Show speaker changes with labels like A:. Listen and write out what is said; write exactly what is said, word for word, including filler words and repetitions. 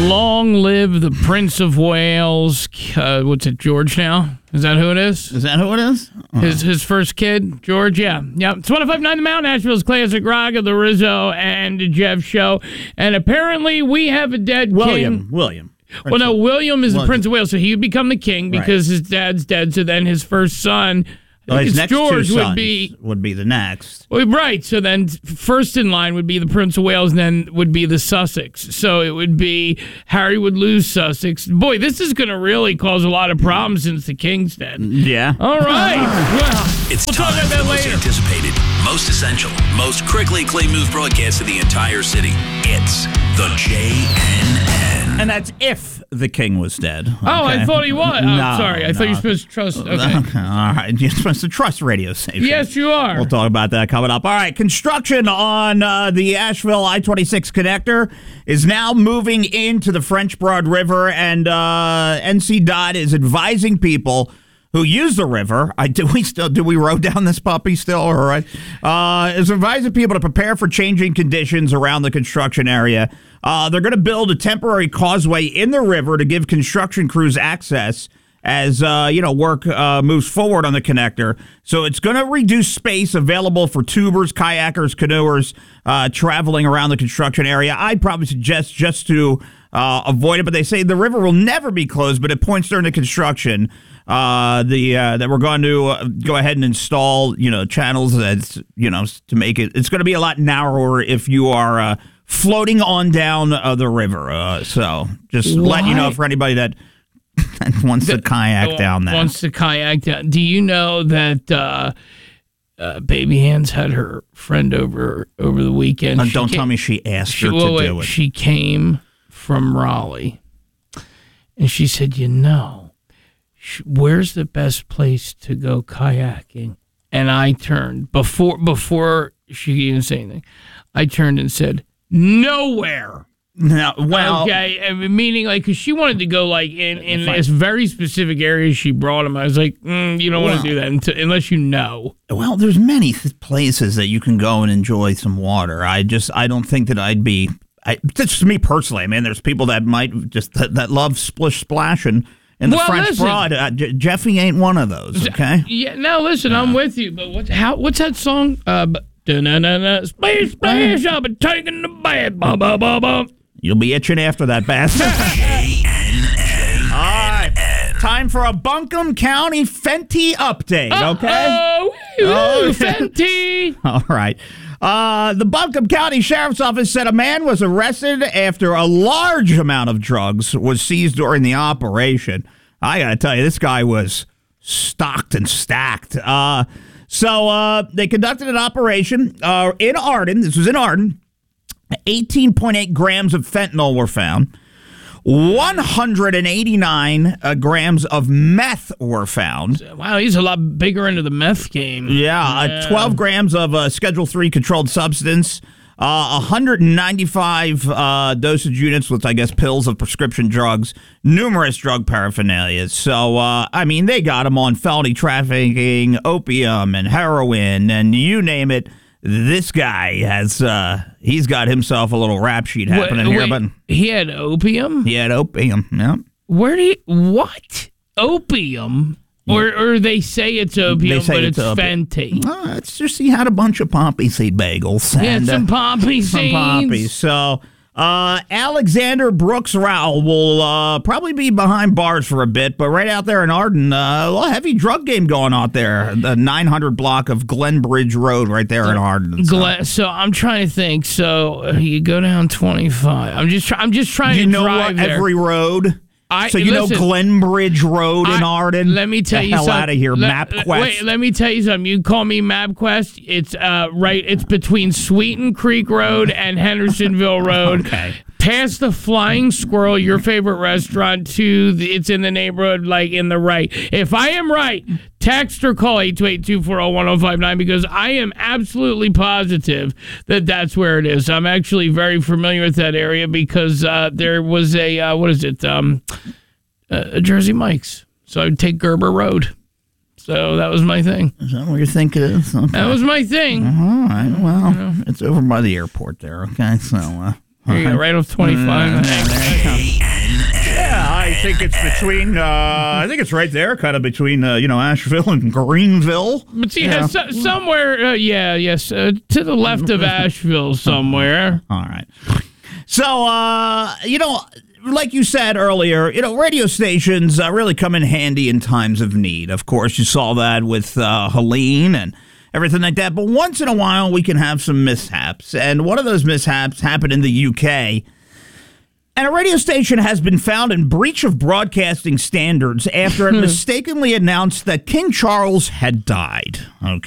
A: Long live the Prince of Wales. Uh, what's it, George now? Is that who it is?
B: Is that who it is? Oh.
A: His his first kid, George, yeah. Yeah. It's one oh five point nine The Mountain, Nashville's classic rock of the Rizzo and Jeff show. And apparently we have a dead
B: William.
A: king.
B: William.
A: Well, no, William is
B: William.
A: the Prince of Wales, so he would become the king because right. his dad's dead. So then his first son,
B: well, his next
A: George,
B: two
A: would
B: sons
A: be
B: would be the next.
A: Well, right. So then first in line would be the Prince of Wales, and then would be the Sussex. So it would be Harry would lose Sussex. Boy, this is going to really cause a lot of problems since the king's dead.
B: Yeah.
A: All right. Well,
C: it's
A: we'll
C: time
A: talk about
C: for
A: that
C: the most
A: later.
C: anticipated, most essential, most critically acclaimed news broadcast of the entire city. It's the J N N.
B: And that's if the king was dead. Okay?
A: Oh, I thought he was. Oh,
B: no,
A: sorry. I
B: no.
A: thought you were supposed to trust. Okay.
B: Okay. All right. You're supposed to trust radio station.
A: Yes, you are.
B: We'll talk about that coming up. All right. Construction on uh, the Asheville I twenty-six connector is now moving into the French Broad River, and uh, N C D O T is advising people who use the river. I do we still do we row down this puppy still? All right. Uh, is advising people to prepare for changing conditions around the construction area. Uh, they're going to build a temporary causeway in the river to give construction crews access as uh, you know work uh, moves forward on the connector. So it's going to reduce space available for tubers, kayakers, canoers uh, traveling around the construction area. I'd probably suggest just to uh, avoid it, but they say the river will never be closed, but at points during the construction, uh, the uh, that we're going to uh, go ahead and install you know channels that's you know to make it. It's going to be a lot narrower if you are uh, floating on down uh, the river. Uh, so just
A: Why?
B: let you know for anybody that. wants to kayak
A: oh,
B: down there.
A: Wants to kayak down. Do you know that uh, uh, Baby Hands had her friend over over the weekend?
B: Uh,
A: She
B: don't
A: came,
B: tell me she asked
A: she,
B: her
A: well,
B: to
A: wait,
B: do it.
A: She came from Raleigh, and she said, you know, sh- where's the best place to go kayaking? And I turned, before before she could even say anything, I turned and said, nowhere.
B: No, well,
A: okay, I mean, meaning like, because she wanted to go like in, in this very specific area she brought him. I was like, mm, you don't
B: well,
A: want to do that until, unless you know.
B: Well, there's many th- places that you can go and enjoy some water. I just, I don't think that I'd be, I, that's just me personally. I mean, there's people that might just, that, that love splish splashing in the
A: well,
B: French
A: listen,
B: Broad. Uh, J- Jeffy ain't one of those, okay?
A: Yeah, no, listen, yeah. I'm with you, but what, how, what's that song? Uh, da-na-na-na, splash, splash, I'll be taking the bath, ba ba ba ba.
B: You'll be itching after that, bastard. All right. Time for a Buncombe County Fenty update, okay?
A: Oh, oh Fenty.
B: All right. Uh, the Buncombe County Sheriff's Office said a man was arrested after a large amount of drugs was seized during the operation. I got to tell you, this guy was stocked and stacked. Uh, so uh, they conducted an operation uh, in Arden. This was in Arden. eighteen point eight grams of fentanyl were found. one hundred eighty-nine uh, grams of meth were found.
A: Wow, he's a lot bigger into the meth game.
B: Yeah, yeah. Uh, twelve grams of uh, Schedule three controlled substance. Uh, one hundred ninety-five uh, dosage units with, I guess, pills of prescription drugs. Numerous drug paraphernalia. So, uh, I mean, they got him on felony trafficking, opium, and heroin, and you name it. This guy has, uh, he's got himself a little rap sheet happening
A: wait,
B: here.
A: Wait,
B: But
A: he had opium?
B: He had opium, yeah.
A: Where do you, what? Opium? Yeah. Or or they say it's opium, say but it's, it's Fenty.
B: Uh, it's just, he had a bunch of poppy seed bagels.
A: He had
B: and,
A: some
B: uh,
A: poppy seeds.
B: Some poppies. So, uh, Alexander Brooks Rowell will uh, probably be behind bars for a bit, but right out there in Arden, uh, a little heavy drug game going out there. The nine hundred block of Glenbridge Road right there in Arden. So,
A: Glen, so I'm trying to think. So uh, you go down twenty-five. I'm just, try, I'm just trying
B: you
A: to
B: know
A: drive
B: what,
A: there.
B: every road.
A: I,
B: so you
A: listen,
B: know Glenbridge Road in
A: I,
B: Arden?
A: Let me tell
B: the
A: you
B: hell
A: something.
B: out of here,
A: let,
B: MapQuest.
A: Wait, let me tell you something. You call me MapQuest. It's uh right. It's between Sweeten Creek Road and Hendersonville Road.
B: Okay.
A: Past the Flying Squirrel, your favorite restaurant, to the, it's in the neighborhood, like in the right. If I am right, text or call eight two eight, two four zero, one zero five nine because I am absolutely positive that that's where it is. I'm actually very familiar with that area because uh, there was a, uh, what is it, um, uh, Jersey Mike's. So I would take Gerber Road. So that was my thing.
B: Is that what you think it is? Okay.
A: That was my thing.
B: All right. Well, you know. It's over by the airport there, okay? So, uh,
A: Here you go, right off twenty-five.
B: Mm, there you go. Yeah, I think it's between. Uh, I think it's right there, kind of between uh, you know Asheville and Greenville.
A: But see, yeah. so, somewhere, uh, yeah, yes, uh, to the left of Asheville, somewhere.
B: All right. So, uh, you know, like you said earlier, you know, radio stations uh, really come in handy in times of need. Of course, you saw that with uh, Helene and everything like that. But once in a while, we can have some mishaps. And one of those mishaps happened in the U K. And a radio station has been found in breach of broadcasting standards after it mistakenly announced that King Charles had died. Okay.